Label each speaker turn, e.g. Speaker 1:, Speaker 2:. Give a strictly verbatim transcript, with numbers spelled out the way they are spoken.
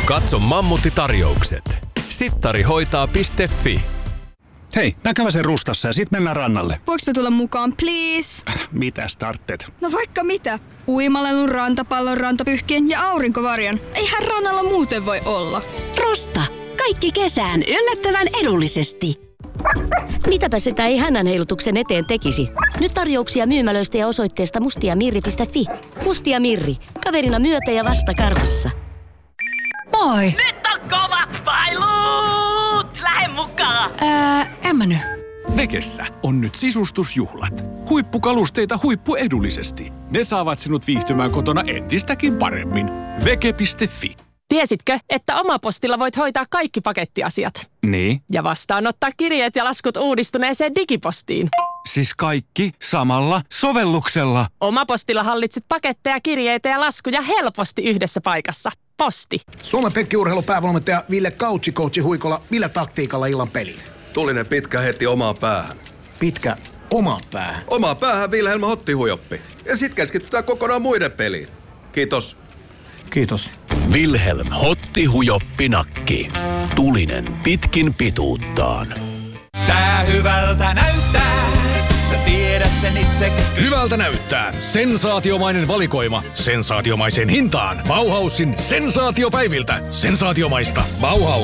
Speaker 1: Katso Mammutti-tarjoukset. sittarihoitaa piste fi.
Speaker 2: Hei, mä käväsen Rustassa ja sit mennään rannalle.
Speaker 3: Voiks mä tulla mukaan, please?
Speaker 2: Mitä starttet?
Speaker 3: No vaikka mitä. Uimalelun, rantapallon, rantapyhkien ja aurinkovarjon. Eihän rannalla muuten voi olla.
Speaker 4: Rusta. Kaikki kesään yllättävän edullisesti.
Speaker 5: Mitäpä sitä ei hännän heilutuksen eteen tekisi? Nyt tarjouksia myymälöistä ja osoitteesta mustiamirri piste fi. Mustia Mirri. Kaverina myötä ja vasta karvassa.
Speaker 4: Moi!
Speaker 6: Nyt on kovat pailut! Lähde mukaan!
Speaker 4: Ää, en mä nyt.
Speaker 7: Vekessä on nyt sisustusjuhlat. Huippukalusteita huippuedullisesti. Ne saavat sinut viihtymään kotona entistäkin paremmin. Veke piste fi.
Speaker 8: Tiesitkö, että Omapostilla voit hoitaa kaikki pakettiasiat?
Speaker 7: Niin?
Speaker 8: Ja vastaanottaa kirjeet ja laskut uudistuneeseen digipostiin.
Speaker 7: Siis kaikki samalla sovelluksella.
Speaker 8: Omapostilla hallitset paketteja, kirjeitä ja laskuja helposti yhdessä paikassa. Posti.
Speaker 9: Suomen penkkiurheilupäävalmentaja Ville Kautsi Huikola, millä taktiikalla illan peliin?
Speaker 10: Tulinen pitkä heti omaan päähän.
Speaker 9: Pitkä omaan päähän?
Speaker 10: Omaan päähän Vilhelm Hottihujoppi. Ja sit keskitytään kokonaan muiden peliin. Kiitos.
Speaker 9: Kiitos.
Speaker 11: Vilhelm Hottihujoppi nakki. Tulinen pitkin pituuttaan.
Speaker 12: Tää hyvältä näyttää. Sä tiedät sen itse.
Speaker 13: Hyvältä näyttää. Sensaatiomainen valikoima. Sensaatiomaiseen hintaan. Bauhausin sensaatiopäiviltä. Sensaatiomaista. Bauhaus.